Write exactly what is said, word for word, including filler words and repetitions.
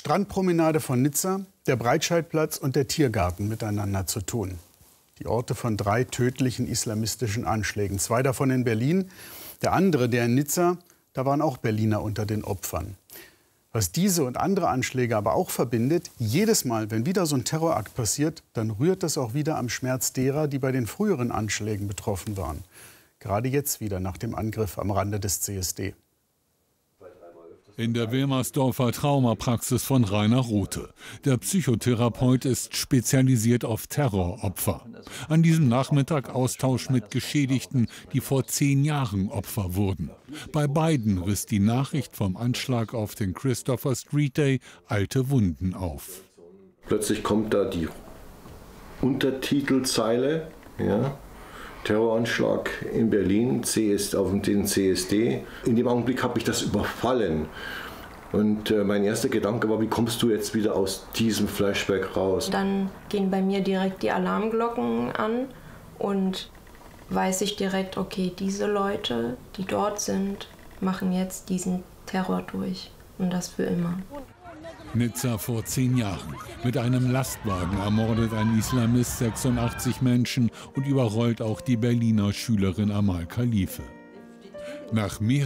Strandpromenade von Nizza, der Breitscheidplatz und der Tiergarten miteinander zu tun. Die Orte von drei tödlichen islamistischen Anschlägen. Zwei davon in Berlin, der andere, der in Nizza, da waren auch Berliner unter den Opfern. Was diese und andere Anschläge aber auch verbindet, jedes Mal, wenn wieder so ein Terrorakt passiert, dann rührt das auch wieder am Schmerz derer, die bei den früheren Anschlägen betroffen waren. Gerade jetzt wieder nach dem Angriff am Rande des C S D. In der Wilmersdorfer Traumapraxis von Rainer Rothe. Der Psychotherapeut ist spezialisiert auf Terroropfer. An diesem Nachmittag Austausch mit Geschädigten, die vor zehn Jahren Opfer wurden. Bei beiden riss die Nachricht vom Anschlag auf den Christopher Street Day alte Wunden auf. Plötzlich kommt da die Untertitelzeile, ja, Terroranschlag in Berlin, C S, auf den C S D. In dem Augenblick habe ich das überfallen. Und äh, mein erster Gedanke war, wie kommst du jetzt wieder aus diesem Flashback raus? Dann gehen bei mir direkt die Alarmglocken an und weiß ich direkt, okay, diese Leute, die dort sind, machen jetzt diesen Terror durch. Und das für immer. Nizza vor zehn Jahren. Mit einem Lastwagen ermordet ein Islamist sechsundachtzig Menschen und überrollt auch die Berliner Schülerin Amal Khalife. Nach mehreren